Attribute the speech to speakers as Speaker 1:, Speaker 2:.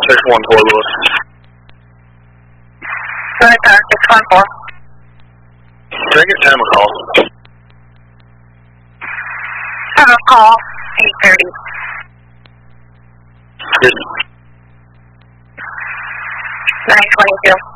Speaker 1: 614 Lewis.
Speaker 2: Sorry, sir, 614.
Speaker 1: Take your time and call.
Speaker 2: Call 830.
Speaker 1: Yes.
Speaker 2: 922.